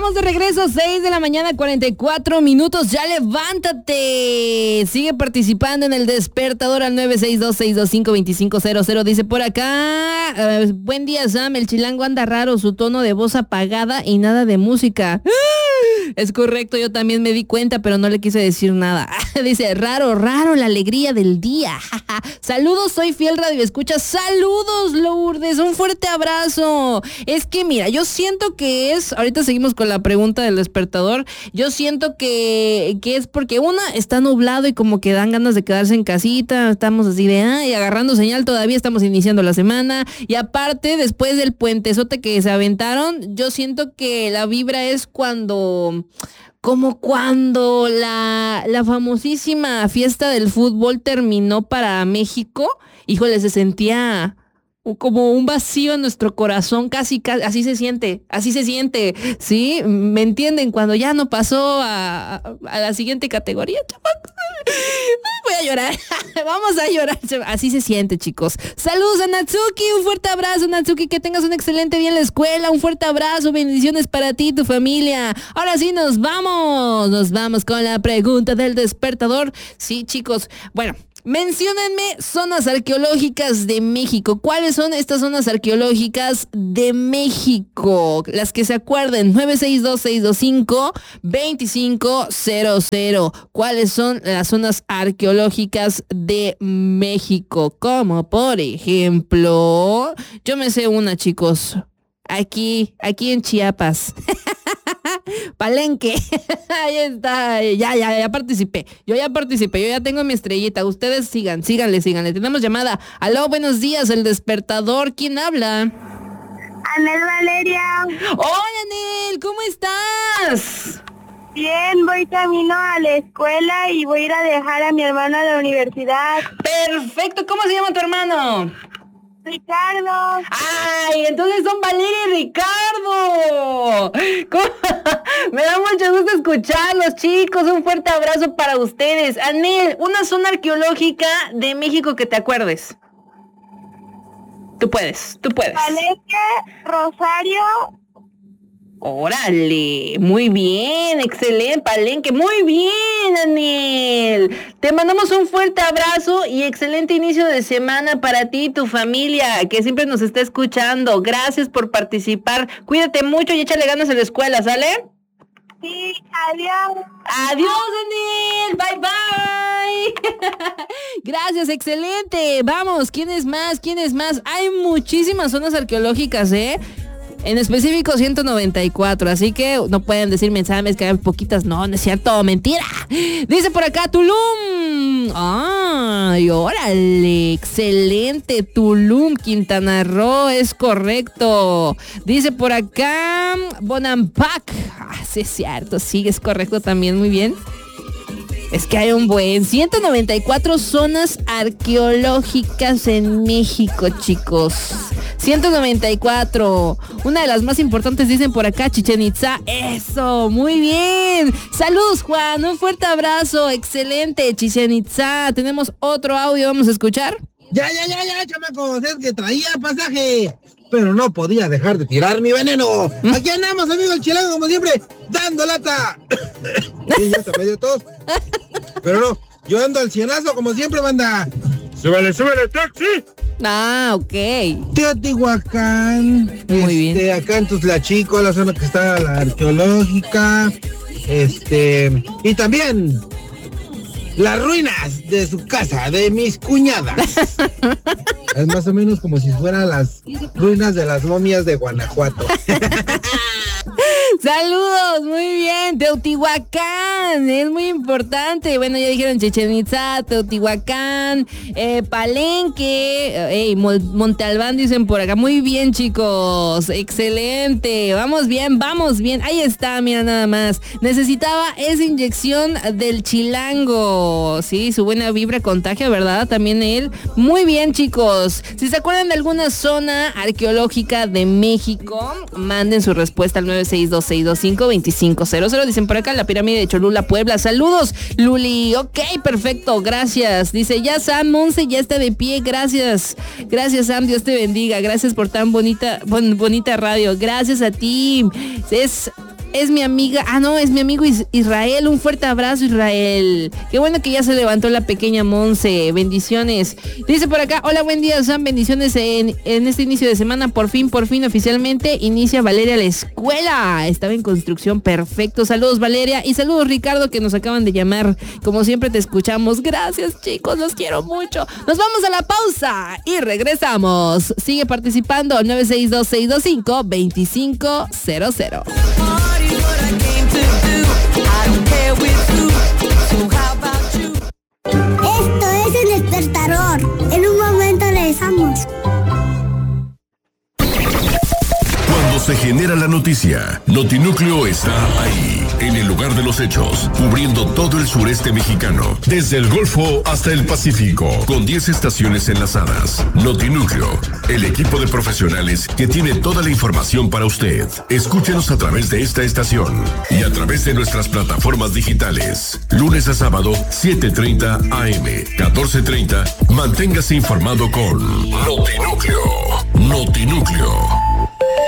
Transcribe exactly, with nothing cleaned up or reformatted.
estamos de regreso, seis de la mañana, cuarenta y cuatro minutos. Ya levántate. Sigue participando en el despertador al nueve seis dos, seis dos cinco, dos cinco cero cero. Dice por acá, uh, buen día, Sam. El chilango anda raro, su tono de voz apagada y nada de música. Es correcto, yo también me di cuenta, pero no le quise decir nada. Dice, raro, raro, la alegría del día. Saludos, soy fiel radio escucha. Saludos, Lourdes, un fuerte abrazo. Es que mira, yo siento que es, ahorita seguimos con la pregunta del despertador, yo siento que, que es porque una, está nublado y como que dan ganas de quedarse en casita, estamos así de, ah, y agarrando señal, todavía estamos iniciando la semana, y aparte, después del puentezote que se aventaron, yo siento que la vibra es cuando... como cuando la, la famosísima fiesta del fútbol terminó para México, híjole, se sentía como un vacío en nuestro corazón, casi, casi, así se siente, así se siente, ¿sí? ¿Me entienden? Cuando ya no pasó a, a, a la siguiente categoría, chamacos. Voy a llorar, vamos a llorar, así se siente, chicos. Saludos a Natsuki, un fuerte abrazo, Natsuki, que tengas un excelente día en la escuela, un fuerte abrazo, bendiciones para ti y tu familia. Ahora sí, nos vamos, nos vamos con la pregunta del despertador. Sí, chicos, bueno, menciónenme zonas arqueológicas de México. ¿Cuáles son estas zonas arqueológicas de México? Las que se acuerden, nueve seis dos, seis dos cinco, dos cinco cero cero. ¿Cuáles son las zonas arqueológicas de México? Como por ejemplo, yo me sé una, chicos. Aquí, aquí en Chiapas. Palenque. Ahí está. Ya, ya, ya participé. Yo ya participé. Yo ya tengo mi estrellita. Ustedes sigan, síganle, síganle. Tenemos llamada. Aló, buenos días, el despertador. ¿Quién habla? Anel Valeria. Hola, Anel. ¿Cómo estás? Bien, voy camino a la escuela y voy a ir a dejar a mi hermano a la universidad. Perfecto. ¿Cómo se llama tu hermano? Ricardo. ¡Ay! Entonces son Valeria y Ricardo. ¿Cómo? Me da mucho gusto escucharlos, chicos. Un fuerte abrazo para ustedes. Anel, una zona arqueológica de México que te acuerdes. Tú puedes, tú puedes. Palenque, Rosario. Órale, muy bien, excelente, Palenque, muy bien, Anel. Te mandamos un fuerte abrazo y excelente inicio de semana para ti y tu familia, que siempre nos está escuchando. Gracias por participar. Cuídate mucho y échale ganas a la escuela, ¿sale? Sí, adiós. Adiós, Anel, bye bye. Gracias, excelente. Vamos, ¿quién es más? ¿Quién es más? Hay muchísimas zonas arqueológicas, ¿eh? En específico ciento noventa y cuatro, así que no pueden decirme, sabes que hay poquitas, no, no es cierto, mentira. Dice por acá Tulum. Ay, órale, excelente, Tulum, Quintana Roo, es correcto. Dice por acá Bonampak. Ah, sí es cierto, sí, es correcto también, muy bien. Es que hay un buen ciento noventa y cuatro zonas arqueológicas en México, chicos. ciento noventa y cuatro. Una de las más importantes dicen por acá, Chichén Itzá. Eso, muy bien. Saludos, Juan. Un fuerte abrazo. Excelente, Chichén Itzá. Tenemos otro audio, vamos a escuchar. Ya, ya, ya, ya, chamacos. Es que traía pasaje, pero no podía dejar de tirar mi veneno. Aquí andamos, amigo el chilango, como siempre, dando lata. Sí, ya se me dio tos. Pero no, yo ando al cienazo, como siempre, banda. ¡Súbele, súbele, taxi! Ah, ok. Teotihuacán. Muy este, bien. Acá en Tuzlachico, la zona que está la arqueológica. Este, y también las ruinas de su casa, de mis cuñadas. Es más o menos como si fueran las ruinas de las momias de Guanajuato. Saludos, muy bien, Teotihuacán, es muy importante. Bueno, ya dijeron Chichén Itzá, Teotihuacán, eh, Palenque, eh, Monte Albán dicen por acá. Muy bien, chicos, excelente, vamos bien, vamos bien. Ahí está, mira nada más. Necesitaba esa inyección del chilango, sí, su buena vibra contagia, ¿verdad? También él. Muy bien, chicos. Si se acuerdan de alguna zona arqueológica de México, manden su respuesta al nueve seis dos, seis dos cinco, dos cinco cero cero. Dicen por acá la pirámide de Cholula, Puebla. Saludos, Luli. Ok, perfecto, gracias. Dice ya Sam Monse ya está de pie. Gracias, gracias Sam, Dios te bendiga. Gracias por tan bonita, bon, bonita radio. Gracias a ti. Es es mi amiga, ah no, es mi amigo Is- Israel, un fuerte abrazo Israel. Qué bueno que ya se levantó la pequeña Monse, bendiciones. Dice por acá, hola, buen día, Sam, bendiciones en, en este inicio de semana, por fin, por fin, oficialmente inicia Valeria la escuela. Estaba en construcción, perfecto. Saludos Valeria y saludos Ricardo que nos acaban de llamar. Como siempre te escuchamos. Gracias chicos, los quiero mucho. Nos vamos a la pausa y regresamos. Sigue participando nueve seis dos, seis dos cinco, dos cinco cero cero. Esto es El Despertador. En un momento regresamos. Cuando se genera la noticia, Notinúcleo está ahí, en el lugar de los hechos, cubriendo todo el sureste mexicano, desde el Golfo hasta el Pacífico, con diez estaciones enlazadas. Notinúcleo, el equipo de profesionales que tiene toda la información para usted. Escúchenos a través de esta estación y a través de nuestras plataformas digitales. Lunes a sábado, siete treinta a eme, catorce treinta. Manténgase informado con Notinúcleo. Notinúcleo.